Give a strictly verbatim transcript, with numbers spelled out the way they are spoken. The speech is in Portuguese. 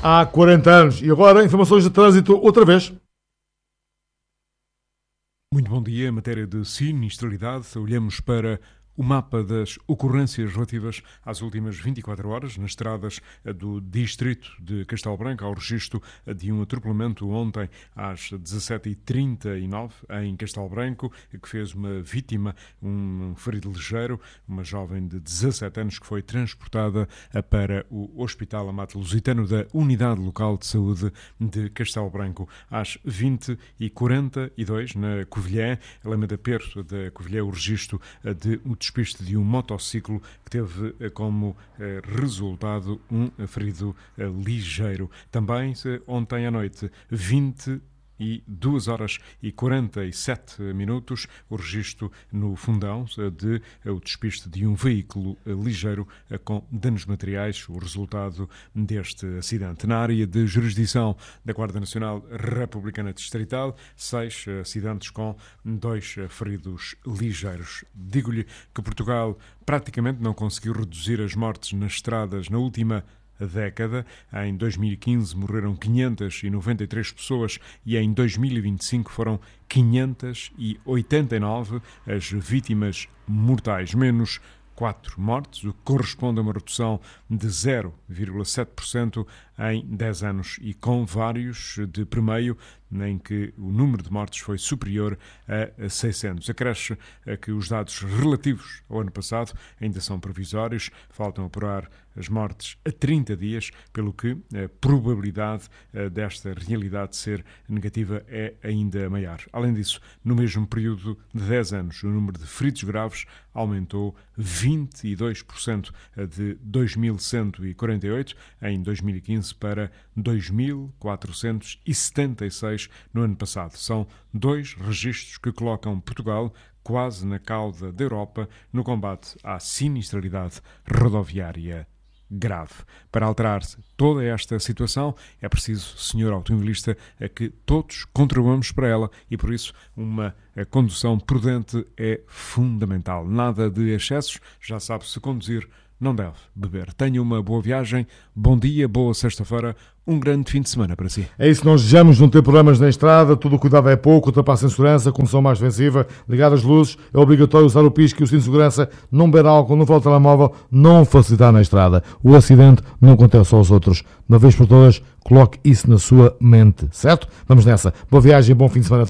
há quarenta anos. E agora, informações de trânsito outra vez. Muito bom dia. Em matéria de sinistralidade, olhamos para o mapa das ocorrências relativas às últimas vinte e quatro horas nas estradas do distrito de Castelo Branco, ao registro de um atropelamento ontem às dezassete e trinta e nove em Castelo Branco, que fez uma vítima, um ferido ligeiro, uma jovem de dezassete anos que foi transportada para o Hospital Amato Lusitano da Unidade Local de Saúde de Castelo Branco. Às vinte e quarenta e dois, na Covilhã, Alameda Perto da Covilhã, o registro de um despiste de um motociclo que teve como eh, resultado um ferido eh, ligeiro. Também ontem à noite, vinte e duas horas e quarenta e sete minutos, o registro no Fundão de o despiste de um veículo ligeiro com danos materiais, o resultado deste acidente. Na área de jurisdição da Guarda Nacional Republicana Distrital, seis acidentes com dois feridos ligeiros. Digo-lhe que Portugal praticamente não conseguiu reduzir as mortes nas estradas na última década. Em dois mil e quinze morreram quinhentas e noventa e três pessoas e em dois mil e vinte e cinco foram quinhentas e oitenta e nove as vítimas mortais, menos quatro mortes, o que corresponde a uma redução de zero vírgula sete por cento em dez anos e com vários de permeio em que o número de mortes foi superior a seiscentos. Acresce que os dados relativos ao ano passado ainda são provisórios, faltam apurar as mortes a trinta dias, pelo que a probabilidade desta realidade ser negativa é ainda maior. Além disso, no mesmo período de dez anos, o número de feridos graves aumentou vinte e dois por cento de dois mil cento e quarenta e oito em dois mil e quinze para dois mil quatrocentos e setenta e seis no ano passado. São dois registros que colocam Portugal quase na cauda da Europa no combate à sinistralidade rodoviária grave. Para alterar-se toda esta situação, é preciso, senhor automobilista, que todos contribuamos para ela e, por isso, uma condução prudente é fundamental. Nada de excessos, já sabe, se conduzir, não deve beber. Tenha uma boa viagem, bom dia, boa sexta-feira, um grande fim de semana para si. É isso, nós desejamos não ter problemas na estrada, tudo o cuidado é pouco, ultrapasse em segurança, condução mais defensiva, ligar as luzes, é obrigatório usar o pisco e o cinto de segurança, não beber álcool, não falar o telemóvel, não facilitar na estrada. O acidente não acontece aos outros. De uma vez por todas, coloque isso na sua mente, certo? Vamos nessa. Boa viagem, bom fim de semana.